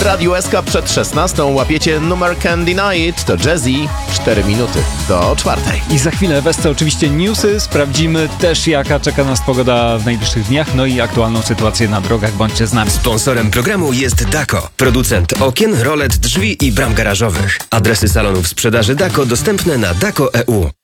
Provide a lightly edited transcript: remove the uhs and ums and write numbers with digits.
W Radiu SK przed 16 łapiecie numer Can't Deny It, to Jazzy, 4 minuty do 4. I za chwilę wesce oczywiście newsy, sprawdzimy też jaka czeka nas pogoda w najbliższych dniach, no i aktualną sytuację na drogach, bądźcie z nami. Sponsorem programu jest Dako, producent okien, rolet, drzwi i bram garażowych. Adresy salonów sprzedaży Dako dostępne na dako.eu.